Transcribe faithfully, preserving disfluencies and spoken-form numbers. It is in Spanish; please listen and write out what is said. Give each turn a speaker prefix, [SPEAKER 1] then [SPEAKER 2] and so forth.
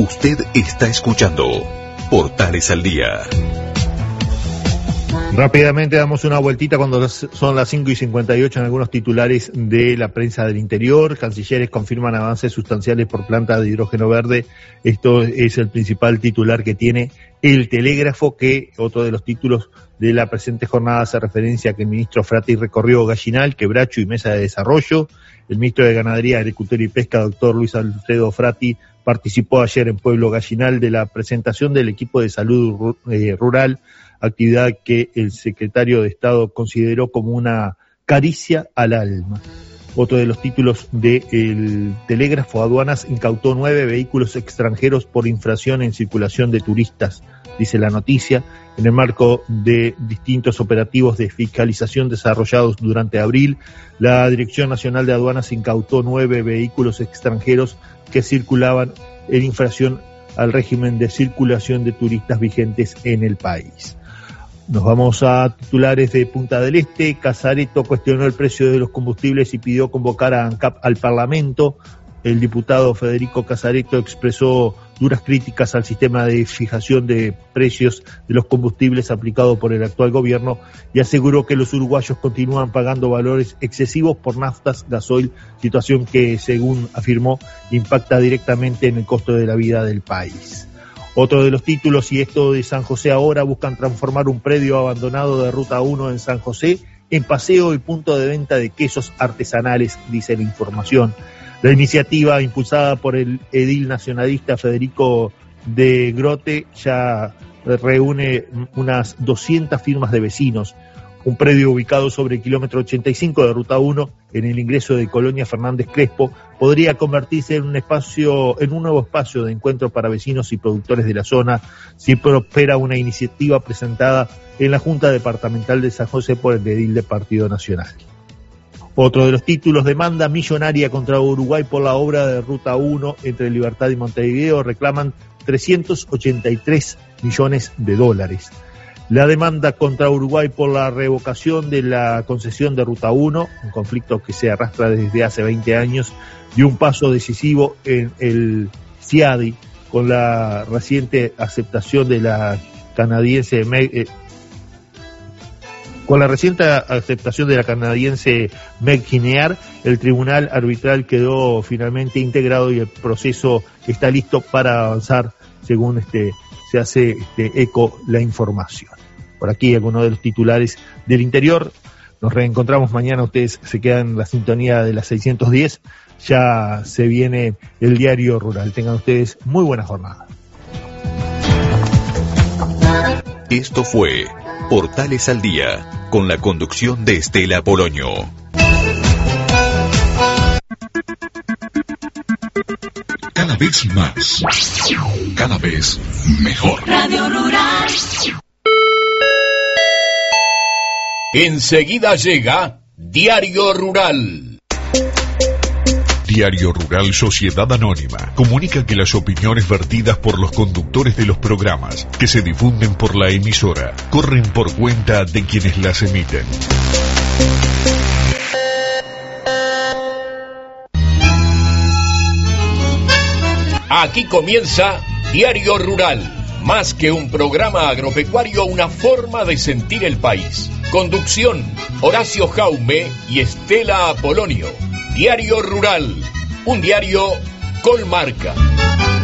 [SPEAKER 1] Usted está escuchando Portales al Día.
[SPEAKER 2] Rápidamente damos una vueltita cuando son las cinco y cincuenta y ocho en algunos titulares de la prensa del interior. Cancilleres confirman avances sustanciales por planta de hidrógeno verde. Esto es el principal titular que tiene El Telégrafo, que otro de los títulos de la presente jornada hace referencia a que el ministro Frati recorrió Gallinal, Quebracho y Mesa de Desarrollo. El ministro de Ganadería, Agricultura y Pesca, doctor Luis Alfredo Frati, participó ayer en Pueblo Gallinal de la presentación del equipo de salud eh, rural, actividad que el secretario de Estado consideró como una caricia al alma. Otro de los títulos de El Telégrafo: Aduanas incautó nueve vehículos extranjeros por infracción en circulación de turistas, dice la noticia. En el marco de distintos operativos de fiscalización desarrollados durante abril, la Dirección Nacional de Aduanas incautó nueve vehículos extranjeros que circulaban en infracción al régimen de circulación de turistas vigentes en el país. Nos vamos a titulares de Punta del Este. Casareto cuestionó el precio de los combustibles y pidió convocar a ANCAP al Parlamento. El diputado Federico Casareto expresó duras críticas al sistema de fijación de precios de los combustibles aplicado por el actual gobierno y aseguró que los uruguayos continúan pagando valores excesivos por naftas, gasoil, situación que, según afirmó, impacta directamente en el costo de la vida del país. Otro de los títulos, y esto de San José ahora, buscan transformar un predio abandonado de Ruta uno en San José en paseo y punto de venta de quesos artesanales, dice la información. La iniciativa, impulsada por el edil nacionalista Federico de Grote, ya reúne unas doscientas firmas de vecinos. Un predio ubicado sobre el kilómetro ochenta y cinco de Ruta uno, en el ingreso de Colonia Fernández Crespo, podría convertirse en un espacio, en un nuevo espacio de encuentro para vecinos y productores de la zona, si prospera una iniciativa presentada en la Junta Departamental de San José por el edil del Partido Nacional. Otro de los títulos: demanda millonaria contra Uruguay por la obra de Ruta uno entre Libertad y Montevideo, reclaman trescientos ochenta y tres millones de dólares. La demanda contra Uruguay por la revocación de la concesión de Ruta uno, un conflicto que se arrastra desde hace veinte años, dio un paso decisivo en el CIADI con la reciente aceptación de la canadiense Meg, eh, con la reciente aceptación de la canadiense Meg Ginear. El tribunal arbitral quedó finalmente integrado y el proceso está listo para avanzar, según este se hace este eco la información. Por aquí algunos de los titulares del interior. Nos reencontramos mañana. Ustedes se quedan en la sintonía de las seiscientos diez. Ya se viene el Diario Rural. Tengan ustedes muy buena jornada.
[SPEAKER 1] Esto fue Portales al Día, con la conducción de Estela Poloño. Cada vez más, cada vez mejor.
[SPEAKER 3] Radio Rural.
[SPEAKER 4] Enseguida llega Diario Rural.
[SPEAKER 1] Diario Rural Sociedad Anónima comunica que las opiniones vertidas por los conductores de los programas que se difunden por la emisora corren por cuenta de quienes las emiten.
[SPEAKER 4] Aquí comienza Diario Rural. Más que un programa agropecuario, una forma de sentir el país. Conducción: Horacio Jaume y Estela Apolonio. Diario Rural, un diario con marca.